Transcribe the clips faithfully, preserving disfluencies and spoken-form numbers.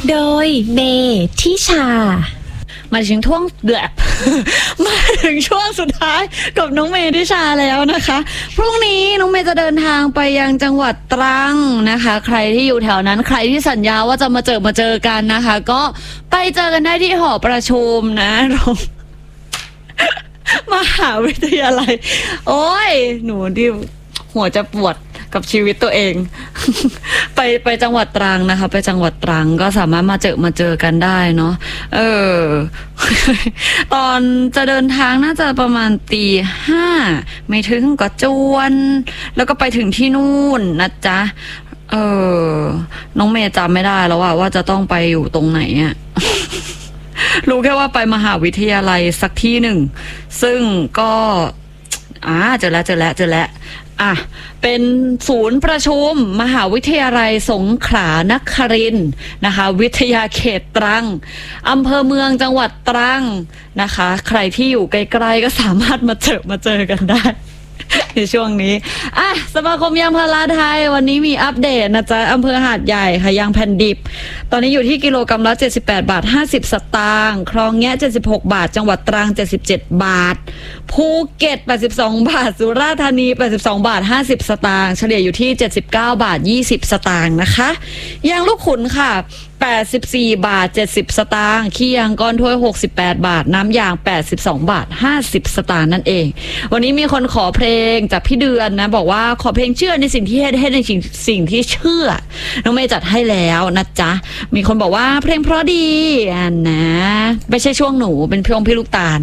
โดยเมทิชามาถึงช่วงเดือด มาถึงช่วงสุดท้ายกับน้องเมทิชาแล้วนะคะพรุ่งนี้น้องเมย์จะเดินทางไปยังจังหวัดตรังนะคะใครที่อยู่แถวนั้นใครที่สัญญาว่าจะมาเจอมาเจอกันนะคะก็ไปเจอกันได้ที่หอประชุมนะโรง มหาวิทยาลัยโอ้ยหนูดิหัวจะปวดกับชีวิตตัวเอง ไปไปจังหวัดตรังนะคะไปจังหวัดตรังก็สามารถมาเจอมาเจอกันได้เนาะเออ ตอนจะเดินทางน่าจะประมาณตีห้าไม่ถึงก็จวนแล้วก็ไปถึงที่นู่นนะจ๊ะเออน้องเมย์จำไม่ได้แล้วว่าว่าจะต้องไปอยู่ตรงไหนอะ รู้แค่ว่าไปมหาวิทยาลัยสักที่หนึ่งซึ่งก็อ่าเจอแล้วเจอแล้วเจอแล้วอ่ะเป็นศูนย์ประชุมมหาวิทยาลัยสงขลานครินทร์นะคะวิทยาเขตตรังอำเภอเมืองจังหวัดตรังนะคะใครที่อยู่ใกล้ๆก็สามารถมาเจอมาเจอกันได้ ในช่วงนี้อ่ะสมาคมยางพาราไทยวันนี้มีอัปเดตนะจ๊ะอำเภอหาดใหญ่ค่ะยางแผ่นดิบตอนนี้อยู่ที่กิโลกรัมละเจ็ดสิบแปดบาทห้าสิบสตางค์คลองแงะเจ็ดสิบหกบาทจังหวัดตรังเจ็ดสิบเจ็ดบาทภูเก็ตแปดสิบสองบาทสุราษฎร์ธานีแปดสิบสองบาทห้าสิบสตางค์เฉลี่ยอยู่ที่เจ็ดสิบเก้าบาทยี่สิบสตางค์นะคะยางลูกขุนค่ะแปดสิบสี่บาทเจ็ดสิบสตางค์ขี้ยางก้อนถ้วยหกสิบแปดบาทน้ำยางแปดสิบสองบาทห้าสิบสตางค์นั่นเองวันนี้มีคนขอเพลงจากพี่เดือนนะบอกว่าขอเพลงเชื่อในสิ่งที่ให้ในสิ่งสิ่งที่เชื่อน้องเมย์จัดให้แล้วนะจ๊ะมีคนบอกว่าเพลงเพราะดีอ่ะนะไม่ใช่ช่วงหนูเป็นช่วงพี่ลูกตาล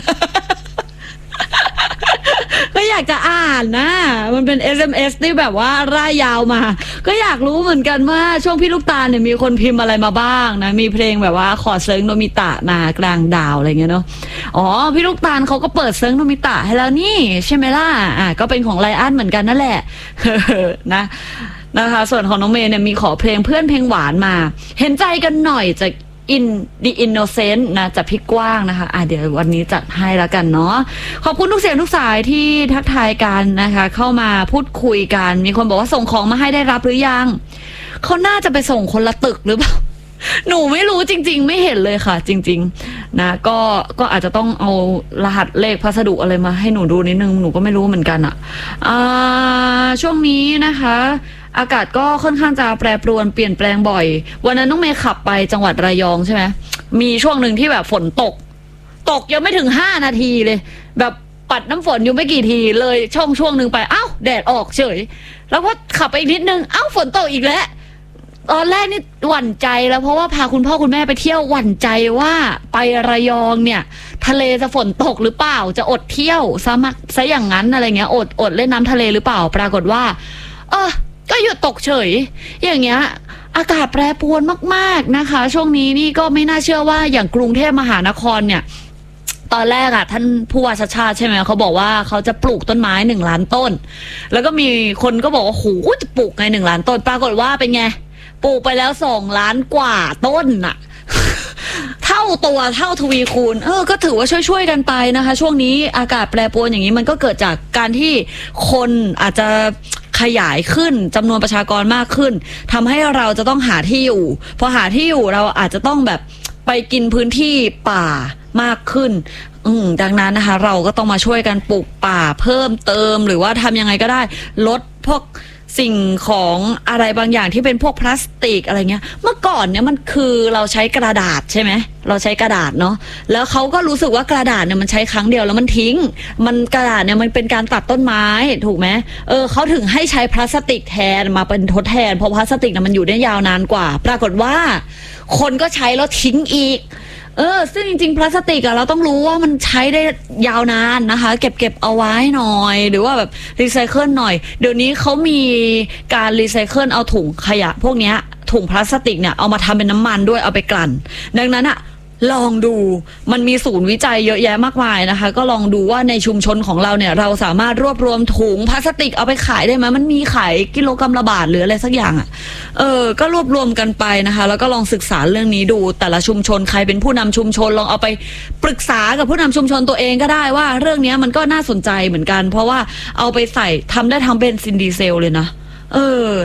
ก็อยากจะอ่านนะมันเป็น เอส เอ็ม เอส ที่แบบว่าร่ายยาวมาก็อยากรู้เหมือนกันว่าช่วงพี่ลูกตาลเนี่ยมีคนพิมพ์อะไรมาบ้างนะมีเพลงแบบว่าขอเซิร์งโนมิตะมากลางดาวอะไรเงี้ยเนาะอ๋อพี่ลูกตาลเขาก็เปิดเซิร์งโนมิตะให้แล้วนี่ใช่ไหมล่ะอ่ะก็เป็นของไลอ้อนเหมือนกันนั่นแหละ นะนะคะส่วนของน้องเมย์เนี่ยมีขอเพลงเพื่อนเพลงหวานมาเห็นใจกันหน่อยจากอินดีอินโนเซนต์นะจากพี่กว้างนะคะอ่ะเดี๋ยววันนี้จัดให้แล้วกันเนาะขอบคุณทุกเสียงทุกสายที่ทักทายกันนะคะเข้ามาพูดคุยกันมีคนบอกว่าส่งของมาให้ได้รับหรือยังเขาน่าจะไปส่งคนละตึกหรือเปล่า หนูไม่รู้จริงๆไม่เห็นเลยค่ะจริงๆนะก็ก็อาจจะต้องเอารหัสเลขพัสดุอะไรมาให้หนูดูนิดนึงหนูก็ไม่รู้เหมือนกันอ่ะอ่าช่วงนี้นะคะอากาศก็ค่อนข้างจะแปรปรวนเปลี่ยนแปลงบ่อยวันนั้นน้องเมย์ขับไปจังหวัดระยองใช่ไหมมีช่วงหนึ่งที่แบบฝนตกตกยังไม่ถึงห้านาทีเลยแบบปัดน้ำฝนอยู่ไม่กี่ทีเลยช่วงช่วงหนึ่งไปอ้าวแดดออกเฉยแล้วพอขับไปอีกนิดนึงอ้าวฝนตกอีกแล้วตอนแรกนี่หวั่นใจแล้วเพราะว่าพาคุณพ่อคุณแม่ไปเที่ยวหวั่นใจว่าไประยองเนี่ยทะเลจะฝนตกหรือเปล่าจะอดเที่ยวซะมักซะอย่างนั้นอะไรเงี้ยอดอดเล่นน้ำทะเลหรือเปล่าปรากฏว่าเออก็หยุดตกเฉยอย่างเงี้ยอากาศแปรปรวนมากๆนะคะช่วงนี้นี่ก็ไม่น่าเชื่อว่าอย่างกรุงเทพมหานครเนี่ยตอนแรกอ่ะท่านผู้ว่าชาติชาติใช่ไหมเขาบอกว่าเขาจะปลูกต้นไม้หนึ่งล้านต้นแล้วก็มีคนก็บอกว่าโหจะปลูกไงหนึ่งล้านต้นปรากฏว่าเป็นไงปลูกไปแล้วสองล้านกว่าต้นน่ะ เท่าตัวเท่าทวีคูณเออก็ถือว่าช่วยๆกันไปนะคะช่วงนี้อากาศแปรปรวนอย่างนี้มันก็เกิดจากการที่คนอาจจะขยายขึ้นจำนวนประชากรมากขึ้นทำให้เราจะต้องหาที่อยู่พอหาที่อยู่เราอาจจะต้องแบบไปกินพื้นที่ป่ามากขึ้นอืมดังนั้นนะคะเราก็ต้องมาช่วยกันปลูกป่าเพิ่มเติมหรือว่าทำยังไงก็ได้ลดพวกสิ่งของอะไรบางอย่างที่เป็นพวกพลาสติกอะไรเงี้ยเมื่อก่อนเนี่ยมันคือเราใช้กระดาษใช่ไหมเราใช้กระดาษเนาะแล้วเขาก็รู้สึกว่ากระดาษเนี่ยมันใช้ครั้งเดียวแล้วมันทิ้งมันกระดาษเนี่ยมันเป็นการตัดต้นไม้ถูกไหมเออเขาถึงให้ใช้พลาสติกแทนมาเป็นทดแทนเพราะพลาสติกเนี่ยมันอยู่ได้ยาวนานกว่าปรากฏว่าคนก็ใช้แล้วทิ้งอีกเออซึ่งจริงๆพลาสติกอะเราต้องรู้ว่ามันใช้ได้ยาวนานนะคะเก็บเก็บเอาไว้หน่อยหรือว่าแบบรีไซเคิลหน่อยเดี๋ยวนี้เขามีการรีไซเคิลเอาถุงขยะพวกเนี้ยถุงพลาสติกเนี่ยเอามาทำเป็นน้ำมันด้วยเอาไปกลั่นดังนั้นอะลองดูมันมีศูนย์วิจัยเยอะแยะมากมายนะคะก็ลองดูว่าในชุมชนของเราเนี่ยเราสามารถรวบรวมถุงพลาสติกเอาไปขายได้ไหมมันมีขายกิโลกรัมละบาทหรืออะไรสักอย่างอ่ะเออก็รวบรวมกันไปนะคะแล้วก็ลองศึกษาเรื่องนี้ดูแต่ละชุมชนใครเป็นผู้นำชุมชนลองเอาไปปรึกษากับผู้นำชุมชนตัวเองก็ได้ว่าเรื่องนี้มันก็น่าสนใจเหมือนกันเพราะว่าเอาไปใส่ทำได้ทำเป็นซินดีเซลเลยนะเออนะ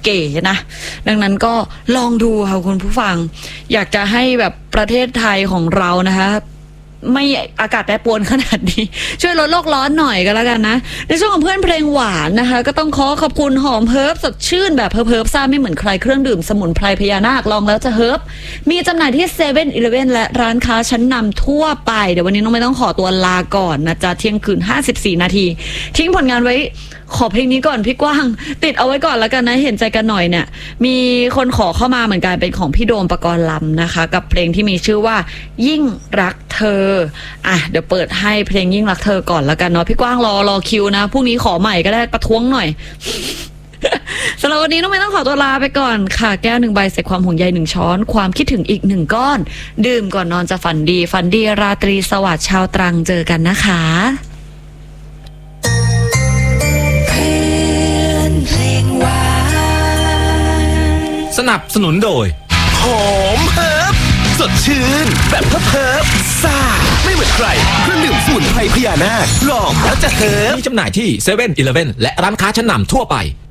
เก๋นะดังนั้นก็ลองดูค่ะคุณผู้ฟังอยากจะให้แบบประเทศไทยของเรานะคะไม่อากาศแปรปรวนขนาดนี้ช่วยลดโลกร้อนหน่อยก็แล้วกันนะในช่วงของเพื่อนเพลงหวานนะคะก็ต้องขอขอบคุณหอมเฮิร์บสดชื่นแบบเฮิร์บเฮิร์บซ่าไม่เหมือนใครเครื่องดื่มสมุนไพรพญานาคลองแล้วจะเฮิร์บมีจำหน่ายที่เซเว่นอีเลฟเว่นและร้านค้าชั้นนำทั่วไปเดี๋ยววันนี้น้องไม่ต้องขอตัวลาก่อนนะจ๊ะเที่ยงคืนห้าสิบสี่นาทีทิ้งผลงานไว้ขอเพลงนี้ก่อนพี่กว้างติดเอาไว้ก่อนแล้วกันนะเห็นใจกันหน่อยเนี่ยมีคนขอเข้ามาเหมือนกันเป็นของพี่โดมปกรณ์ลำนะคะกับเพลงที่มีชื่อว่ายิ่งรักเธออ่ะเดี๋ยวเปิดให้เพลงยิ่งรักเธอก่อนแล้วกันเนาะพี่กว้างรอรอคิวนะพรุ่งนี้ขอใหม่ก็ได้ประท้วงหน่อย สำหรับวันนี้น้องไม่ต้องขอตัวลาไปก่อนค่ะแก้วหนึ่งใบใส่ความห่วงใยหนึ่งช้อนความคิดถึงอีกหนึ่งก้อนดื่มก่อนนอนจะฝันดีฝันดีราตรีสวัสดิ์ชาวตรังเจอกันนะคะสนับสนุนโดยหอมเฮิร์บสดชื่นแบบเฮิร์บเฮิร์บซ่าไม่เหมือนใครเครื่องดื่มสมุนไพรพญานาคลองแล้วจะเฮิร์บมีจำหน่ายที่เซเว่นอีเลฟเว่นและร้านค้าชั้นนำทั่วไป